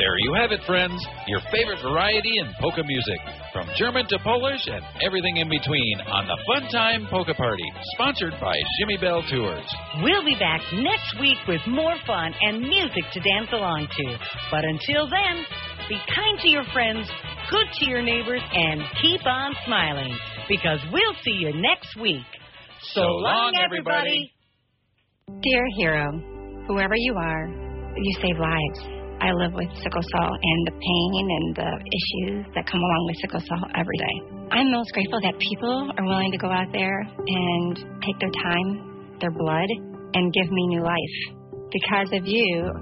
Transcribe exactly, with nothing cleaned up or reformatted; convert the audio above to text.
There you have it, friends. Your favorite variety in polka music. From German to Polish and everything in between on the Fun Time Polka Party, sponsored by Shimmy Bell Tours. We'll be back next week with more fun and music to dance along to. But until then, be kind to your friends, good to your neighbors, and keep on smiling, because we'll see you next week. So, So long, long, everybody. Dear hero, whoever you are, you save lives. I live with sickle cell and the pain and the issues that come along with sickle cell every day. I'm most grateful that people are willing to go out there and take their time, their blood, and give me new life. Because of you,